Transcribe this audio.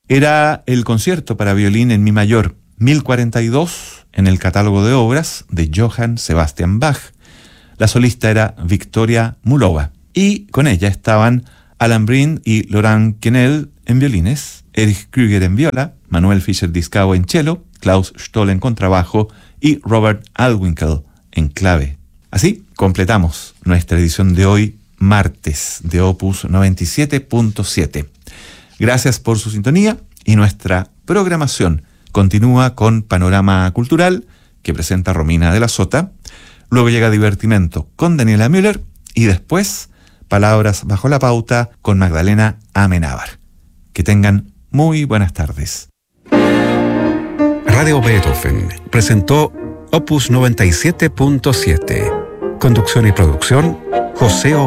Era el concierto para violín en mi mayor, 1042, en el catálogo de obras de Johann Sebastian Bach. La solista era Victoria Mulova, y con ella estaban Alan Breen y Laurent Quenel en violines, Erich Krüger en viola, Manuel Fischer-Dieskau en cello, Klaus Stoll en contrabajo y Robert Alwinkel en clave. Así completamos nuestra edición de hoy, martes, de Opus 97.7. Gracias por su sintonía, y nuestra programación continúa con Panorama Cultural, que presenta Romina de la Sota. Luego llega Divertimento con Daniela Müller, y después Palabras bajo la pauta con Magdalena Amenábar. Que tengan muy buenas tardes. Radio Beethoven presentó Opus 97.7. Conducción y producción, José